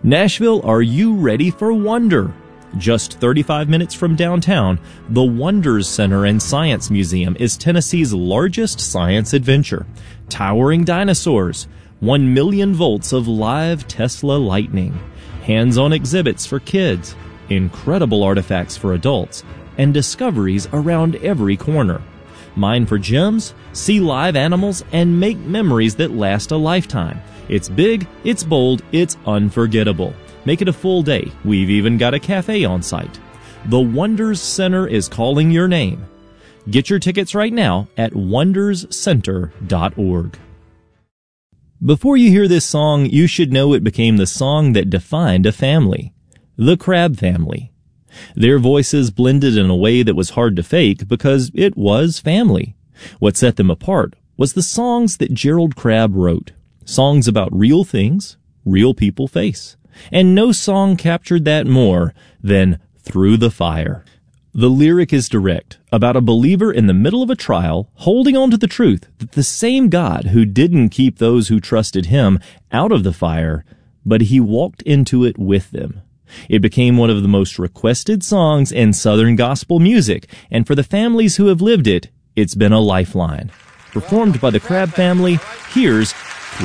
Nashville, are you ready for wonder? Just 35 minutes from downtown, the Wonders Center and Science Museum is Tennessee's largest science adventure. Towering dinosaurs, 1 million volts of live Tesla lightning, hands-on exhibits for kids, incredible artifacts for adults, and discoveries around every corner. Mine for gems, see live animals, and make memories that last a lifetime. It's big, it's bold, it's unforgettable. Make it a full day. We've even got a cafe on site. The Wonders Center is calling your name. Get your tickets right now at wonderscenter.org. Before you hear this song, you should know it became the song that defined a family. The Crabb family. Their voices blended in a way that was hard to fake because it was family. What set them apart was the songs that Gerald Crabb wrote. Songs about real things real people face. And no song captured that more than Through the Fire. The lyric is direct, about a believer in the middle of a trial holding on to the truth that the same God who didn't keep those who trusted him out of the fire, but he walked into it with them. It became one of the most requested songs in Southern gospel music, and for the families who have lived it, it's been a lifeline. Performed by the Crabb family, here's